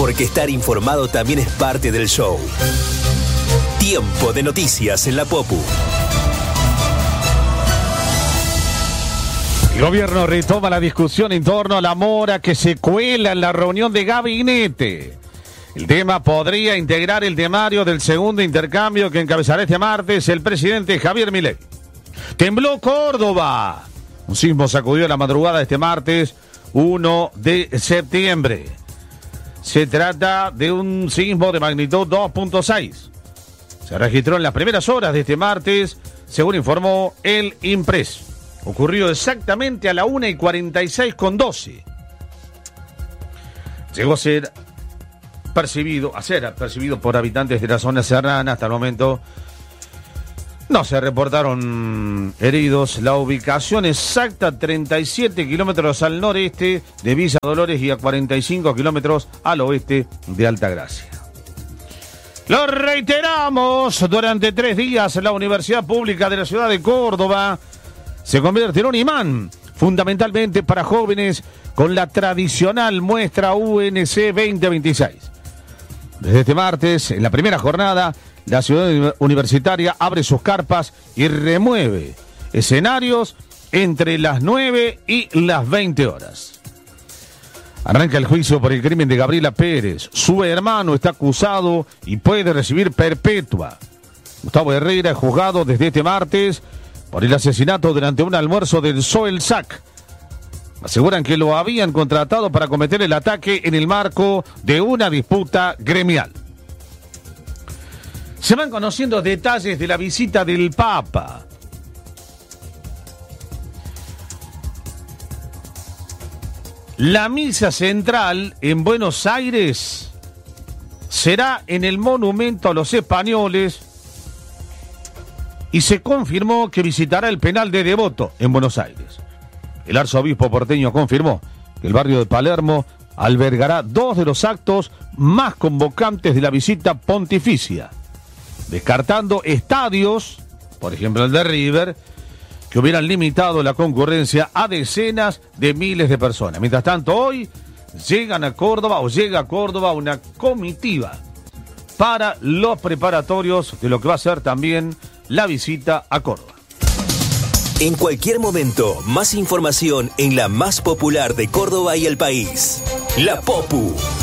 porque estar informado también es parte del show. Tiempo de noticias en la Popu. El gobierno retoma la discusión en torno a la mora que se cuela en la reunión de gabinete. El tema podría integrar el temario del segundo intercambio que encabezará este martes el presidente Javier Milei. Tembló Córdoba. Un sismo sacudió la madrugada de este martes 1 de septiembre. Se trata de un sismo de magnitud 2.6. Se registró en las primeras horas de este martes, según informó el INPRES. Ocurrió exactamente a la 1:46:12. Llegó a ser percibido por habitantes de la zona serrana. Hasta el momento no se reportaron heridos. La ubicación exacta, 37 kilómetros al noreste de Villa Dolores y a 45 kilómetros al oeste de Altagracia. Lo reiteramos, durante 3 días la Universidad Pública de la Ciudad de Córdoba se convierte en un imán, fundamentalmente para jóvenes, con la tradicional muestra UNC 2026. Desde este martes, en la primera jornada, la ciudad universitaria abre sus carpas y remueve escenarios entre las 9 y las 20 horas. Arranca el juicio por el crimen de Gabriela Pérez. Su hermano está acusado y puede recibir perpetua. Gustavo Herrera es juzgado desde este martes por el asesinato durante un almuerzo del Soelsac. Aseguran que lo habían contratado para cometer el ataque en el marco de una disputa gremial. Se van conociendo detalles de la visita del Papa. La misa central en Buenos Aires será en el Monumento a los Españoles y se confirmó que visitará el penal de Devoto en Buenos Aires. El arzobispo porteño confirmó que el barrio de Palermo albergará 2 de los actos más convocantes de la visita pontificia, descartando estadios, por ejemplo el de River, que hubieran limitado la concurrencia a decenas de miles de personas. Mientras tanto, hoy llega a Córdoba una comitiva para los preparatorios de lo que va a ser también la visita a Córdoba. En cualquier momento, más información en la más popular de Córdoba y el país. La Popu.